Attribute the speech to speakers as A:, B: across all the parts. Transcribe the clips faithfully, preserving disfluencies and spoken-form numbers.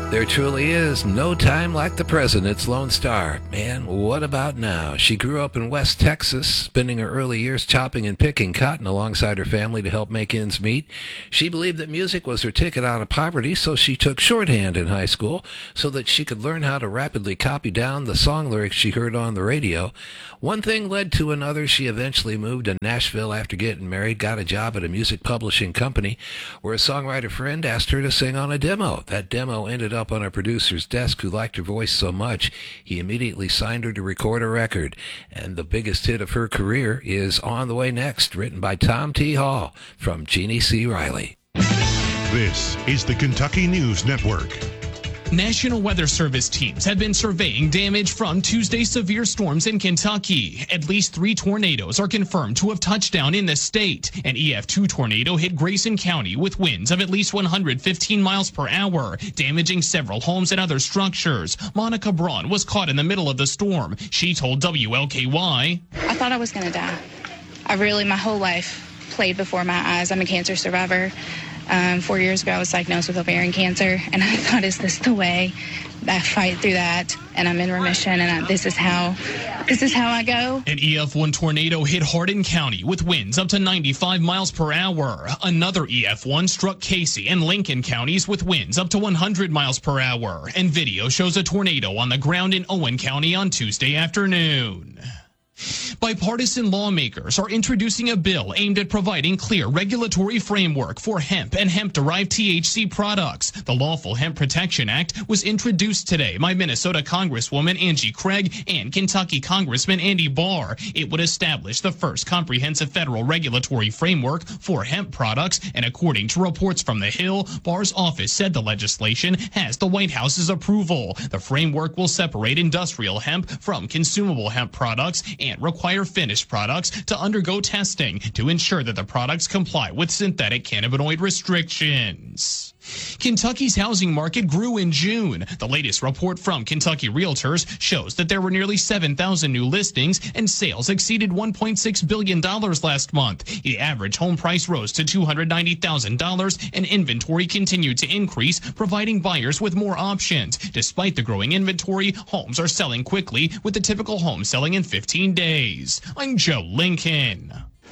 A: There truly is no time like the present. It's Lone Star. Man, what about now? She grew up in West Texas, spending her early years chopping and picking cotton alongside her family to help make ends meet. She believed that music was her ticket out of poverty, so she took shorthand in high school so that she could learn how to rapidly copy down the song lyrics she heard on the radio. One thing led to another. She eventually moved to Nashville after getting married, got a job at a music publishing company where a songwriter friend asked her to sing on a demo. That demo ended up up on a producer's desk who liked her voice so much, he immediately signed her to record a record. And the biggest hit of her career is On the Way Next, written by Tom T. Hall from Jeannie C. Riley.
B: This is the Kentucky News Network.
C: National Weather Service teams have been surveying damage from Tuesday's severe storms in Kentucky. At least three tornadoes are confirmed to have touched down in the state. An E F two tornado hit Grayson County with winds of at least one hundred fifteen miles per hour, damaging several homes and other structures. Monica Braun was caught in the middle of the storm. She told W L K Y,
D: I thought I was going to die. I really, my whole life played before my eyes. I'm a cancer survivor. Um, four years ago, I was diagnosed with ovarian cancer, and I thought, is this the way I fight through that? And I'm in remission, and I, this is how this is how I go.
C: An E F one tornado hit Hardin County with winds up to ninety-five miles per hour. Another E F one struck Casey and Lincoln counties with winds up to one hundred miles per hour. And video shows a tornado on the ground in Owen County on Tuesday afternoon. Bipartisan lawmakers are introducing a bill aimed at providing clear regulatory framework for hemp and hemp-derived T H C products. The Lawful Hemp Protection Act was introduced today by Minnesota Congresswoman Angie Craig and Kentucky Congressman Andy Barr. It would establish the first comprehensive federal regulatory framework for hemp products, and according to reports from The Hill, Barr's office said the legislation has the White House's approval. The framework will separate industrial hemp from consumable hemp products and require finished products to undergo testing to ensure that the products comply with synthetic cannabinoid restrictions. Kentucky's housing market grew in June. The latest report from Kentucky Realtors shows that there were nearly seven thousand new listings and sales exceeded one point six billion dollars last month. The average home price rose to two hundred ninety thousand dollars and inventory continued to increase, providing buyers with more options. Despite the growing inventory, homes are selling quickly, with the typical home selling in fifteen days. I'm Joe Lincoln.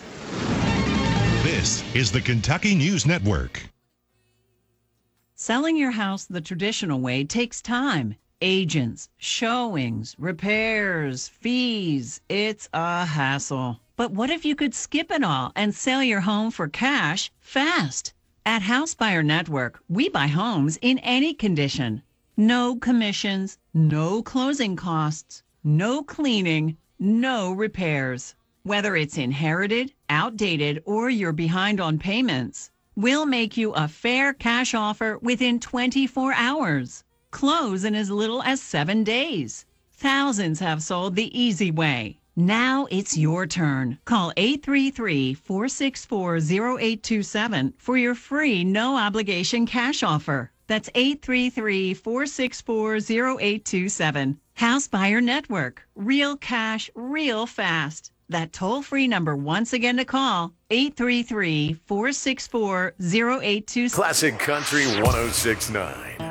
B: This is the Kentucky News Network.
E: Selling your house the traditional way takes time. Agents, showings, repairs, fees. It's a hassle. But what if you could skip it all and sell your home for cash fast? At House Buyer Network, we buy homes in any condition. No commissions, no closing costs, no cleaning, no repairs. Whether it's inherited, outdated, or you're behind on payments, we'll make you a fair cash offer within twenty-four hours. Close in as little as seven days. Thousands have sold the easy way. Now it's your turn. Call eight three three, four six four, zero eight two seven for your free no-obligation cash offer. That's eight three three, four six four, zero eight two seven. House Buyer Network. Real cash, real fast. That toll-free number once again to call, eight three three, four six four, zero eight two seven.
F: Classic Country one oh six point nine.